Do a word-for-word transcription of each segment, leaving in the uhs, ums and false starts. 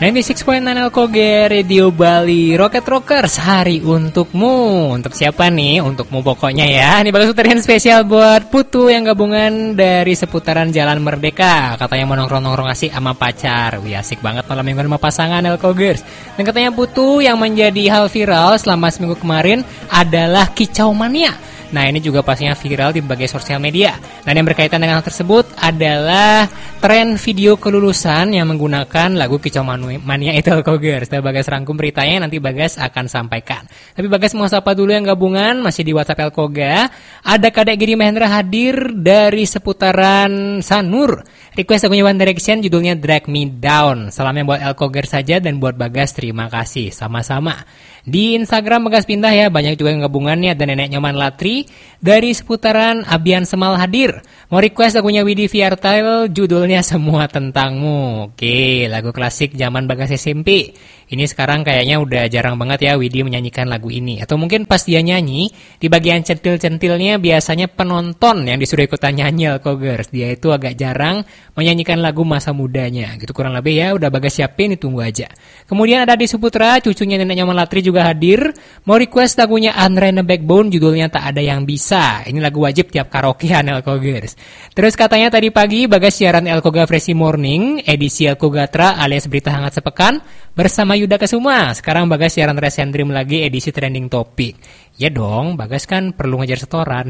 sembilan puluh enam koma sembilan Elkoge Radio Bali Rocket Rockers, hari untukmu. Untuk siapa nih? Untukmu pokoknya ya. Ini bagus puterin spesial buat Putu yang gabungan dari seputaran Jalan Merdeka. Katanya mau nongkrong-nongkrong asik sama pacar. Wih, asik banget malam mingguan sama pasangan Elkogers. Dan katanya Putu yang menjadi hal viral selama seminggu kemarin adalah kicau mania. Nah, ini juga pastinya viral di berbagai sosial media. Dan yang berkaitan dengan hal tersebut adalah tren video kelulusan yang menggunakan lagu Kicau Mania itu Elkogers. Dan Bagas rangkum beritanya, nanti Bagas akan sampaikan. Tapi Bagas mau sapa dulu yang gabungan, masih di WhatsApp Elkoga. Ada Kadek Giri Mahendra hadir dari seputaran Sanur. Request lagunya One Direction, judulnya Drag Me Down. Salamnya buat Elkogers saja dan buat Bagas, terima kasih. Sama-sama. Di Instagram Bagas pindah ya, banyak juga yang gabungannya. Dan Nenek Nyoman Latri dari seputaran Abian Semal hadir. Mau request lagunya Widi Viartail, judulnya Semua Tentangmu. Oke, lagu klasik zaman Bagas S M P. Ini sekarang kayaknya udah jarang banget ya Widi menyanyikan lagu ini. Atau mungkin pas dia nyanyi, di bagian centil-centilnya biasanya penonton yang disuruh ikutan nyanyi Elkogers. Dia itu agak jarang menyanyikan lagu masa mudanya. Gitu kurang lebih ya, udah Bagas siapin, ditunggu aja. Kemudian ada di Suputra, cucunya Nenek Nyoman Latri juga hadir. Mau request lagunya Andre The Backbone, judulnya Tak Ada Yang Bisa. Ini lagu wajib tiap karaokean Elkogers. Terus katanya tadi pagi Bagas siaran Elkoga Freshie Morning, edisi Elkogatra alias berita hangat sepekan bersama Yuda Kesuma. Sekarang Bagas siaran Recent Dream lagi edisi trending topik. Ya dong, Bagas kan perlu ngejar setoran.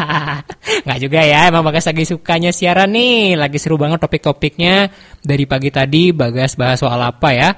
Nggak juga ya, emang Bagas lagi sukanya siaran nih. Lagi seru banget topik-topiknya. Dari pagi tadi Bagas bahas soal apa ya?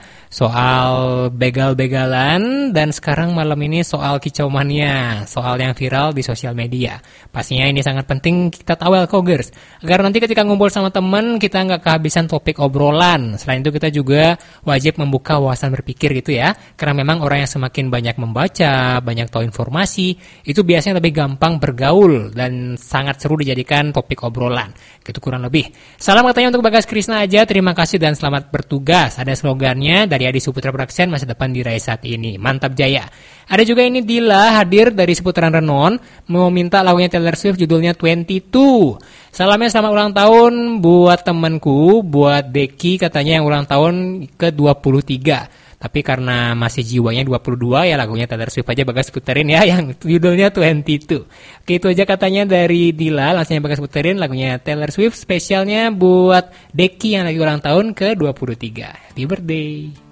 Soal begal-begalan. Dan sekarang malam ini soal kicau mania. Soal yang viral di sosial media. Pastinya ini sangat penting kita tahu Elkogers. Agar nanti ketika ngumpul sama temen kita nggak kehabisan topik obrolan. Selain itu kita juga wajib membuka wawasan berpikir gitu ya. Karena memang orang yang semakin banyak membaca, banyak tahu informasi, informasi, itu biasanya lebih gampang bergaul dan sangat seru dijadikan topik obrolan. Gitu kurang lebih. Salam katanya untuk Bagas Krisna aja, terima kasih dan selamat bertugas. Ada slogannya dari Adi Suputra Production, masa depan diraih saat ini. Mantap jaya. Ada juga ini Dila hadir dari seputaran Renon, mau minta lagunya Taylor Swift judulnya dua puluh dua. Salamnya selamat ulang tahun buat temanku, buat Deki katanya yang ulang tahun ke dua puluh tiga. Tapi karena masih jiwanya dua puluh dua ya lagunya Taylor Swift aja Bagas puterin ya yang judulnya dua puluh dua. Oke, itu aja katanya dari Dila, langsung Bagas puterin lagunya Taylor Swift spesialnya buat Deki yang lagi ulang tahun ke dua puluh tiga. Happy birthday.